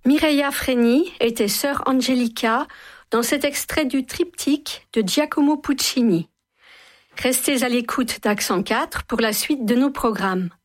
Mireia Freni était sœur Angelica dans cet extrait du triptyque de Giacomo Puccini. Restez à l'écoute d'Accent 4 pour la suite de nos programmes.